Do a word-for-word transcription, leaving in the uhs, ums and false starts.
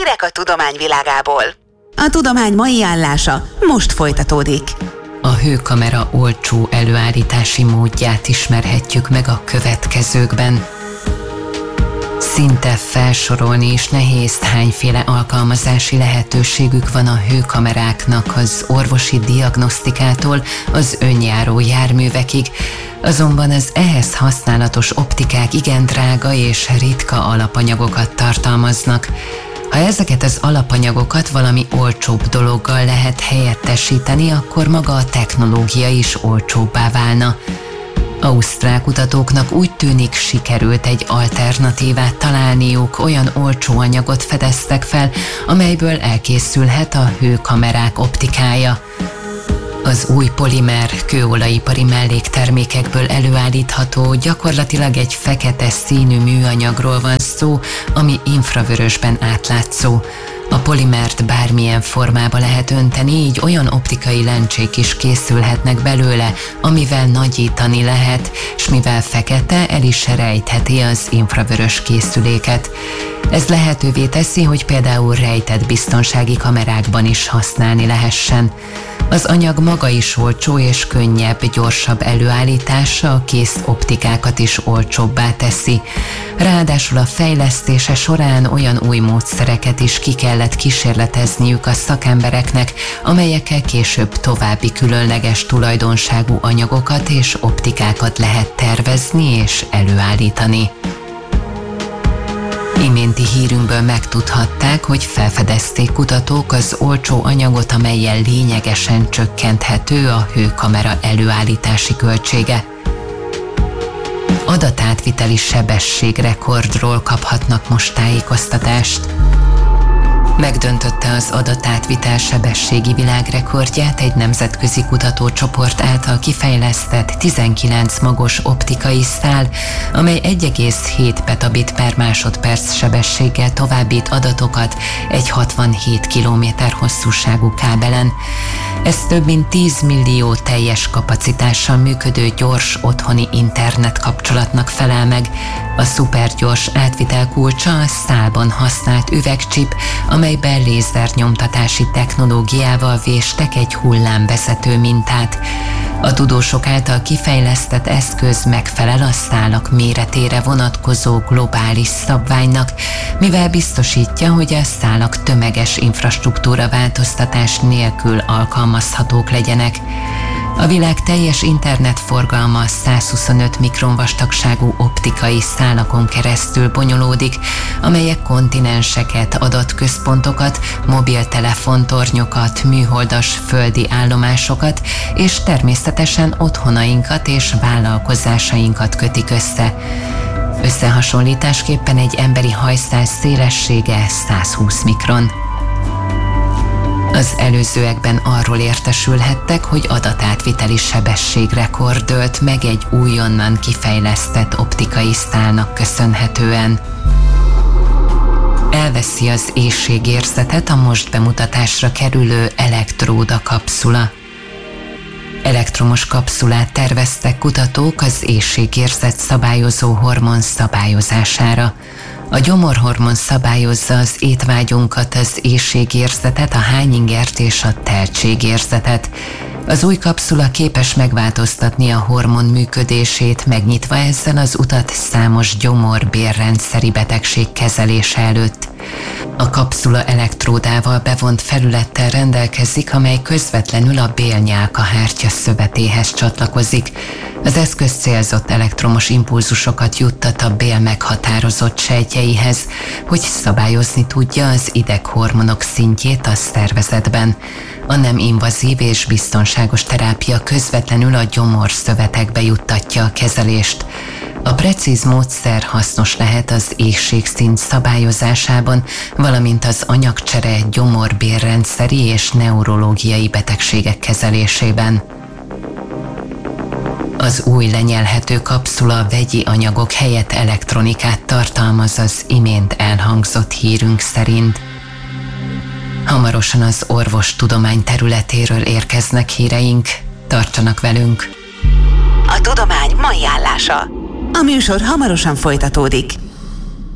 Hírek a tudomány világából. A tudomány mai állása most folytatódik. A hőkamera olcsó előállítási módját ismerhetjük meg a következőkben. Szinte felsorolni is nehéz, hányféle alkalmazási lehetőségük van a hőkameráknak az orvosi diagnosztikától az önjáró járművekig, azonban az ehhez használatos optikák igen drága és ritka alapanyagokat tartalmaznak. Ha ezeket az alapanyagokat valami olcsóbb dologgal lehet helyettesíteni, akkor maga a technológia is olcsóbbá válna. Ausztrál kutatóknak úgy tűnik, sikerült egy alternatívát találniuk, olyan olcsó anyagot fedeztek fel, amelyből elkészülhet a hőkamerák optikája. Az új polimer kőolajipari melléktermékekből előállítható, gyakorlatilag egy fekete színű műanyagról van szó, ami infravörösben átlátszó. A polimert bármilyen formába lehet önteni, így olyan optikai lencsék is készülhetnek belőle, amivel nagyítani lehet, s mivel fekete, el is rejtheti az infravörös készüléket. Ez lehetővé teszi, hogy például rejtett biztonsági kamerákban is használni lehessen. Az anyag maga is olcsó és könnyebb, gyorsabb előállítása a kész optikákat is olcsóbbá teszi. Ráadásul a fejlesztése során olyan új módszereket is ki kellett kísérletezniük a szakembereknek, amelyekkel később további különleges tulajdonságú anyagokat és optikákat lehet tervezni és előállítani. Iménti hírünkből megtudhatták, hogy felfedezték kutatók az olcsó anyagot, amellyel lényegesen csökkenthető a hőkamera előállítási költsége. Adatátviteli sebességrekordról kaphatnak most tájékoztatást. Megdöntötte az adatátvitel sebességi világrekordját egy nemzetközi kutatócsoport által kifejlesztett tizenkilenc magos optikai szál, amely egy egész hét petabit per másodperc sebességgel továbbít adatokat egy hatvanhét kilométer hosszúságú kábelen. Ez több mint tíz millió teljes kapacitással működő gyors otthoni internet kapcsolatnak felel meg. A szupergyors átvitel kulcsa a szálban használt üvegcsip, amelyben lézernyomtatási technológiával véstek egy hullámvezető mintát. A tudósok által kifejlesztett eszköz megfelel a szálak méretére vonatkozó globális szabványnak, mivel biztosítja, hogy a szálak tömeges infrastruktúra változtatás nélkül alkalmazhatók legyenek. A világ teljes internetforgalma százhuszonöt mikron vastagságú optikai szálakon keresztül bonyolódik, amelyek kontinenseket, adatközpontokat, mobiltelefontornyokat, műholdas földi állomásokat és természetesen otthonainkat és vállalkozásainkat kötik össze. Összehasonlításképpen egy emberi hajszál szélessége százhúsz mikron. Az előzőekben arról értesülhettek, hogy adatátviteli sebességrekord dőlt meg egy újonnan kifejlesztett optikai szálnak köszönhetően. Elveszi az éhségérzetet a most bemutatásra kerülő elektróda kapszula. Elektromos kapszulát terveztek kutatók az éhségérzet szabályozó hormon szabályozására. A gyomorhormon szabályozza az étvágyunkat, az éhségérzetet, a hányingert és a teltségérzetet. Az új kapszula képes megváltoztatni a hormon működését, megnyitva ezzel az utat számos gyomor-bérrendszeri betegség kezelése előtt. A kapszula elektródával bevont felülettel rendelkezik, amely közvetlenül a bélnyálkahártya szövetéhez csatlakozik. Az eszköz célzott elektromos impulzusokat juttat a bél meghatározott sejtjeihez, hogy szabályozni tudja az ideghormonok szintjét a szervezetben. A nem invazív és biztonságos terápia közvetlenül a gyomorszövetekbe juttatja a kezelést. A precíz módszer hasznos lehet az éhségszint szabályozásában, valamint az anyagcsere, gyomor-bérrendszeri és neurológiai betegségek kezelésében. Az új lenyelhető kapszula vegyi anyagok helyett elektronikát tartalmaz az imént elhangzott hírünk szerint. Hamarosan az orvostudomány területéről érkeznek híreink. Tartsanak velünk! A tudomány mai állása. A műsor hamarosan folytatódik.